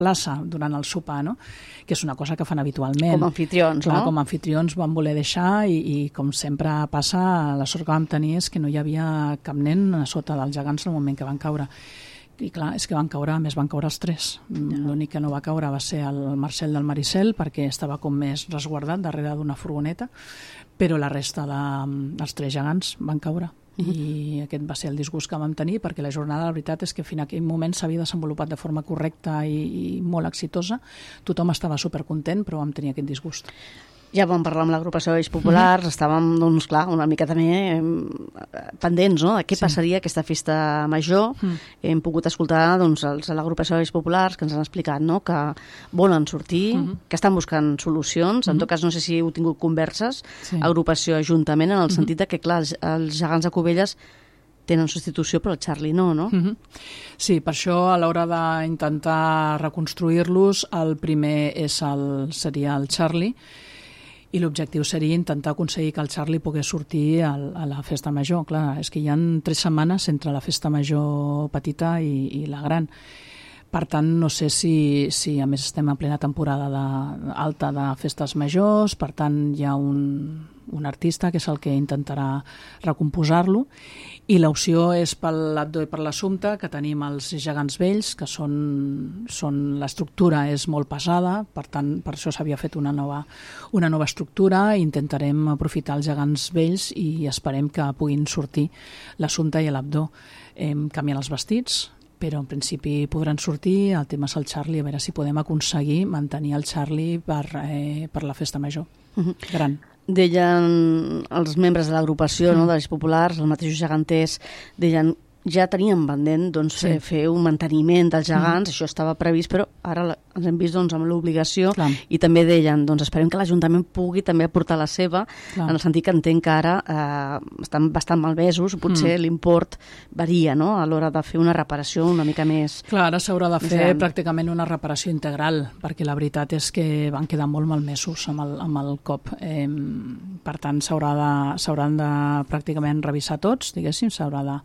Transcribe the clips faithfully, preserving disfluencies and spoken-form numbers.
plaça durant el sopar, no? Que és una cosa que fan habitualment. Com a anfitrions, Clar, no? Com a anfitrions van voler deixar i, i com sempre passa, la sort que vam tenir és que no hi havia cap nen a sota dels gegants en el moment que van caure. I clar, és que van caure, a més van caure els tres. Ja. L'únic que no va caure va ser el Marcel del Maricel, perquè estava com més resguardat darrere d'una furgoneta, però la resta dels tres gegants van caure. I aquest va ser el disgust que vam tenir, perquè la jornada, la veritat és que fins a aquell moment s'havia desenvolupat de forma correcta i, i molt exitosa. Tothom estava supercontent, però vam tenir aquest disgust. Ja vam parlar amb l'agrupació de Vells Populars, mm-hmm. estàvem, doncs, clar, una mica també eh, pendents, no?, de què sí. passaria aquesta festa major. Mm. Hem pogut escoltar, doncs, els, l'agrupació de Vells Populars, que ens han explicat, no?, que volen sortir, mm-hmm. que estan buscant solucions. Mm-hmm. En tot cas, no sé si heu tingut converses, sí. agrupació ajuntament, en el mm-hmm. sentit que, clar, els, els gegants de Cubelles tenen substitució, però el Charlie no, no? Mm-hmm. Sí, per això a l'hora d'intentar reconstruir-los, el primer és el, seria el Charlie, i l'objectiu seria intentar aconseguir que el Charlie pogués sortir a, a la festa major. Clar, és que hi ha tres setmanes entre la festa major petita i, i la gran. Per tant, no sé si, si a més estem en plena temporada de, alta de festes majors, per tant hi ha un, un artista que és el que intentarà recomposar-lo, i l'opció és per l'Abdó i per l'Assumpte, que tenim els gegants vells, que són, són l'estructura és molt pesada, per tant, per això s'havia fet una nova, una nova estructura. Intentarem aprofitar els gegants vells i esperem que puguin sortir l'Assumpte i l'Abdó. Hem canviat els vestits, però en principi podran sortir. El tema és el Charlie, a veure si podem aconseguir mantenir el Charlie per, eh, per la festa major. Uh-huh. Gran. Deien els membres de l'agrupació, mm. no, de les populars, els mateixos geganters, deien ja teníem pendent doncs, sí. fer un manteniment dels gegants, mm. això estava previst, però ara ens hem vist doncs, amb l'obligació. Clar. I també deien, doncs esperem que l'Ajuntament pugui també aportar la seva, Clar. En el sentit que entenc que ara eh, estan bastant malmesos, potser mm. l'import varia, no?, a l'hora de fer una reparació una mica més... Clar, ara s'haurà de fer gran. Pràcticament una reparació integral, perquè la veritat és que van quedar molt malmesos amb el, amb el cop. Eh, per tant, s'haurà de, s'hauran de pràcticament revisar tots, diguéssim, s'haurà de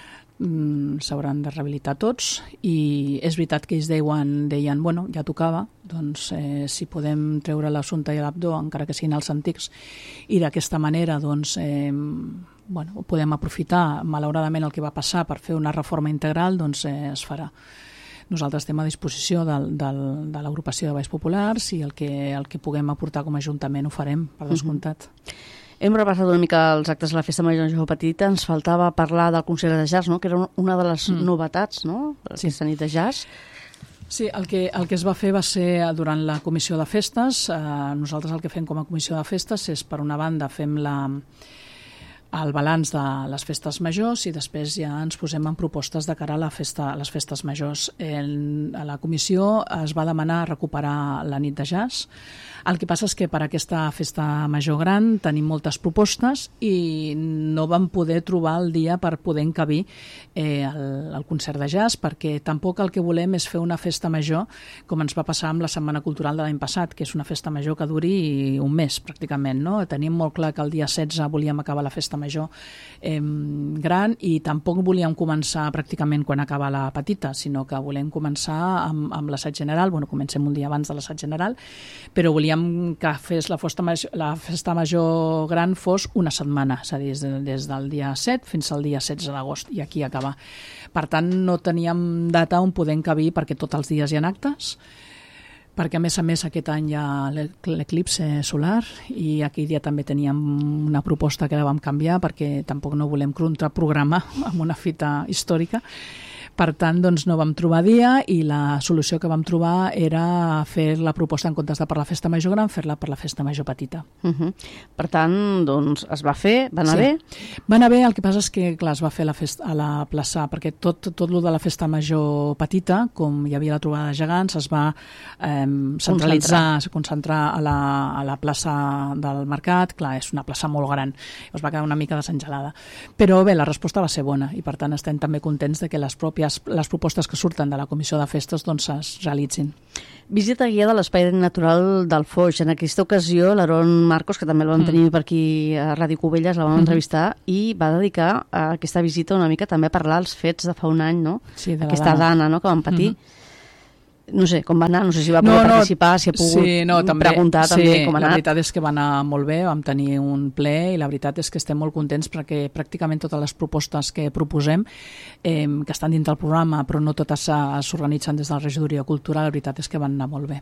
s'hauran de rehabilitar tots, i és veritat que ells deien, deien bueno, ja tocava, doncs eh, si podem treure l'Assumpte i l'Abdó, encara que siguin els antics, i d'aquesta manera doncs eh, bueno, ho podem aprofitar. Malauradament el que va passar per fer una reforma integral doncs eh, es farà. Nosaltres estem a disposició del, del, de l'agrupació de Vells Populars, i el que, el que puguem aportar com a Ajuntament ho farem, per descomptat. Mm-hmm. Hem repassat una mica els actes de la Festa Major Petita, ens faltava parlar del concert de jazz, no?, que era una de les mm. novetats, no?, sí. aquesta nit de jazz. Sí, el que, el que es va fer va ser durant la comissió de festes. Eh, nosaltres el que fem com a comissió de festes és, per una banda, fem la, el balanç de les festes majors, i després ja ens posem en propostes de cara a, la festa, a les festes majors. En, a la comissió es va demanar recuperar la nit de jazz. El que passa és que per aquesta festa major gran tenim moltes propostes i no vam poder trobar el dia per poder encabir eh, el, el concert de jazz, perquè tampoc el que volem és fer una festa major com ens va passar amb la Setmana Cultural de l'any passat, que és una festa major que duri un mes pràcticament, no? Tenim molt clar que el dia setze volíem acabar la festa major eh, gran, i tampoc volíem començar pràcticament quan acaba la petita, sinó que volem començar amb, amb l'assaig general. Bueno, comencem un dia abans de l'assaig general, però volíem que fes la festa major, la festa major gran fos una setmana, és a dir, des, de, des del dia set fins al dia setze d'agost, i aquí acabar. Per tant, no teníem data on poder encabir, perquè tots els dies hi ha actes, perquè a més a més aquest any hi ha l'eclipse solar, i aquell dia també teníem una proposta que la vam canviar perquè tampoc no volem contraprogramar amb una fita històrica. Per tant, doncs, no vam trobar dia, i la solució que vam trobar era fer la proposta, en comptes de per la festa major gran, fer-la per la festa major petita. Uh-huh. Per tant, doncs, es va fer, va anar sí. bé? Va anar bé, el que passa és que, clar, es va fer la festa, a la plaça, perquè tot, tot el de la festa major petita, com hi havia la trobada de gegants, es va eh, centralitzar, concentrar, concentrar a, la, a la plaça del Mercat. Clar, és una plaça molt gran, es va quedar una mica desengelada. Però bé, la resposta va ser bona, i per tant estem també contents de que les pròpies les propostes que surten de la comissió de festes doncs es realitzin. Visita guiada a l'espai natural del Foix. En aquesta ocasió, l'Aaron Marcos, que també el vam tenir mm. per aquí a Ràdio Cubelles, la vam mm-hmm. entrevistar, i va dedicar a aquesta visita una mica també a parlar els fets de fa un any, no? Sí, de la aquesta dana, dana no? que vam patir. Mm-hmm. no sé, com va anar, no sé si va no, poder no, participar, si ha pogut sí, no, també, preguntar sí, també com ha anat. La veritat és que va anar molt bé, vam tenir un ple i la veritat és que estem molt contents perquè pràcticament totes les propostes que proposem, eh, que estan dintre del programa, però no totes s'organitzen des de la regidoria cultural, la veritat és que van anar molt bé.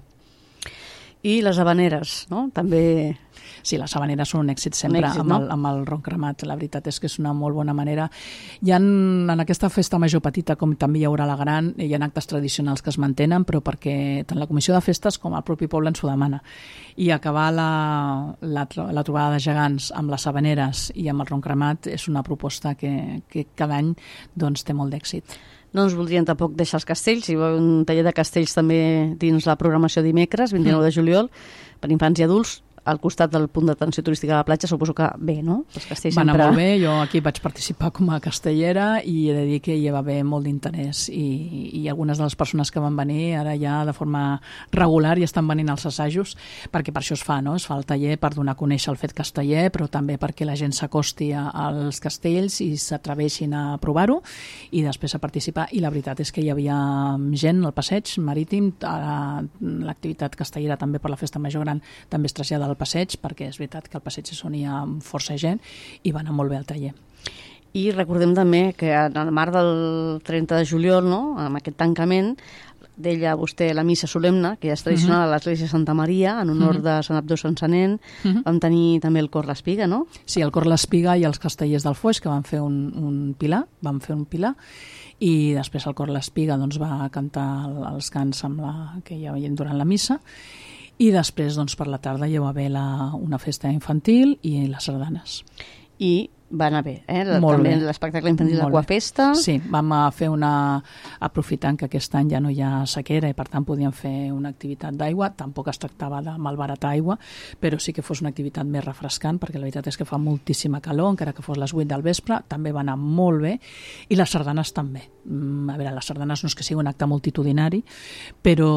I les habaneres, no? També... Sí, les habaneres són un èxit sempre, un èxit, amb, el, no? amb el ron cremat. La veritat és que és una molt bona manera. Hi ha, en aquesta festa major petita, com també hi haurà la gran, hi ha actes tradicionals que es mantenen, però perquè tant la Comissió de Festes com el propi poble ens ho demana. I acabar la, la, la trobada de gegants amb les habaneres i amb el ron cremat és una proposta que, que cada any doncs, té molt d'èxit. No ens voldrien tampoc deixar els castells, hi va un taller de castells també dins la programació dimecres, vint-i-nou de juliol, per infants i adults, al costat del punt d'atenció turística de la platja, suposo que bé, no? Els castells va anar sempre... molt bé, jo aquí vaig participar com a castellera i he de dir que hi va haver molt d'interès i, i algunes de les persones que van venir ara ja de forma regular i estan venint als assajos, perquè per això es fa, no? Es fa el taller per donar a conèixer el fet casteller, però també perquè la gent s'acosti als castells i s'atreveixin a provar-ho i després a participar, i la veritat és que hi havia gent al passeig marítim, l'activitat castellera també per la festa major gran també es trasllada al passeig, perquè és veritat que al passeig és on hi ha força gent i va anar molt bé al taller. I recordem també que en el marc del trenta de juliol, no?, amb aquest tancament, deia vostè la missa solemne, que ja és tradicional uh-huh. a l'església de Santa Maria, en honor uh-huh. de Sant Abdó Sant Sanent. Uh-huh. Vam tenir també el cor l'Espiga, no? Sí, el cor l'Espiga i els castellers del Foix, que van fer un, un pilar, van fer un pilar, i després el cor l'Espiga doncs, va cantar els cants amb la, que hi havia durant la missa. I després, doncs, per la tarda hi va haver la, una festa infantil i les sardanes. I va anar bé, eh? Molt també l'espectacle infantil d'Aquafesta. Sí, vam fer una... aprofitant que aquest any ja no hi ha sequera i per tant podíem fer una activitat d'aigua, tampoc es tractava de malbaratar aigua, però sí que fos una activitat més refrescant, perquè la veritat és que fa moltíssima calor, encara que fos les vuit del vespre, també va anar molt bé, i les sardanes també. A veure, les sardanes no és que sigui un acte multitudinari, però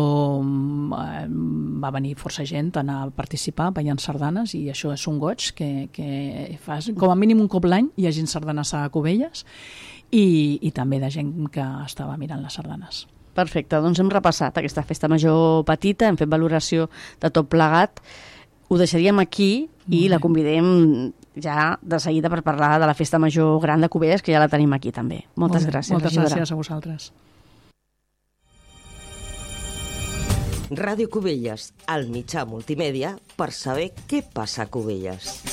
va venir força gent a anar a participar ballant sardanes, i això és un goig que, que fas com a mínim un cop l'any hi ha gent sardanes a Cubelles i, i també de gent que estava mirant les sardanes. Perfecte, doncs hem repassat aquesta festa major petita, hem fet valoració de tot plegat, ho deixaríem aquí i la convidem ja de seguida per parlar de la festa major gran de Cubelles, que ja la tenim aquí també. Moltes gràcies. Moltes gràcies a vosaltres. Ràdio Cubelles, el mitjà multimèdia per saber què passa a Cubelles.